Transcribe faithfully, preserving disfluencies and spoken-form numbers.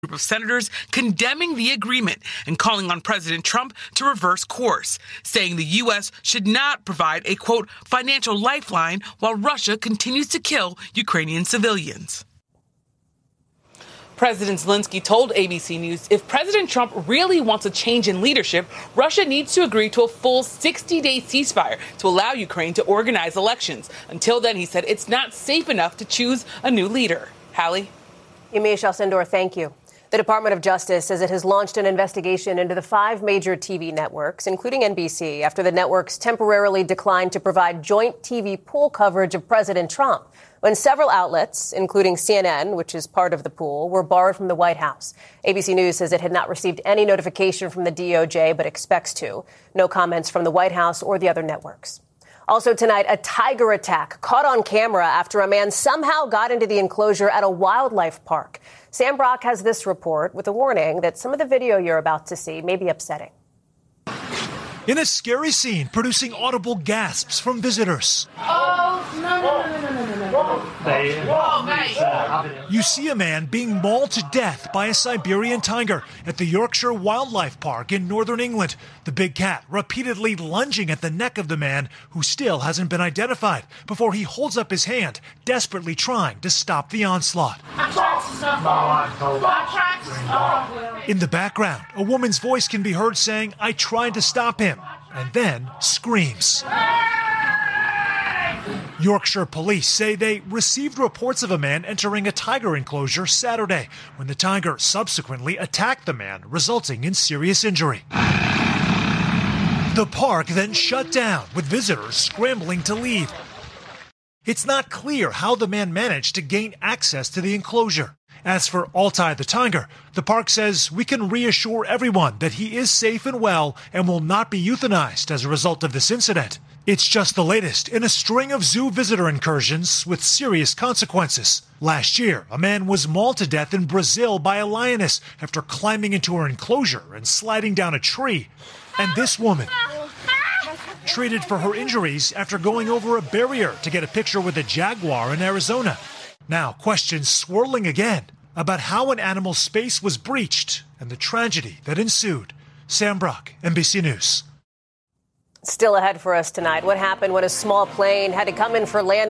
group of senators condemning the agreement and calling on President Trump to reverse course, saying the U S should not provide a, quote, financial lifeline while Russia continues to kill Ukrainian civilians. President Zelensky told A B C News if President Trump really wants a change in leadership, Russia needs to agree to a full sixty-day ceasefire to allow Ukraine to organize elections. Until then, he said it's not safe enough to choose a new leader. Hallie? Yamiche Alcindor, thank you. The Department of Justice says it has launched an investigation into the five major T V networks, including N B C, after the networks temporarily declined to provide joint T V pool coverage of President Trump, when several outlets, including C N N, which is part of the pool, were barred from the White House. A B C News says it had not received any notification from the D O J, but expects to. No comments from the White House or the other networks. Also tonight, a tiger attack caught on camera after a man somehow got into the enclosure at a wildlife park. Sam Brock has this report with a warning that some of the video you're about to see may be upsetting. In a scary scene, producing audible gasps from visitors. Oh, no, no, no, no, no, no, no. Whoa, mate. You see a man being mauled to death by a Siberian tiger at the Yorkshire Wildlife Park in northern England. The big cat repeatedly lunging at the neck of the man, who still hasn't been identified, before he holds up his hand, desperately trying to stop the onslaught. In the background, a woman's voice can be heard saying, "I tried to stop him," and then screams. Yorkshire police say they received reports of a man entering a tiger enclosure Saturday, when the tiger subsequently attacked the man, resulting in serious injury. The park then shut down, with visitors scrambling to leave. It's not clear how the man managed to gain access to the enclosure. As for Altai the tiger, the park says we can reassure everyone that he is safe and well and will not be euthanized as a result of this incident. It's just the latest in a string of zoo visitor incursions with serious consequences. Last year, a man was mauled to death in Brazil by a lioness after climbing into her enclosure and sliding down a tree. And this woman, treated for her injuries after going over a barrier to get a picture with a jaguar in Arizona. Now, questions swirling again about how an animal's space was breached and the tragedy that ensued. Sam Brock, N B C News. Still ahead for us tonight, what happened when a small plane had to come in for landing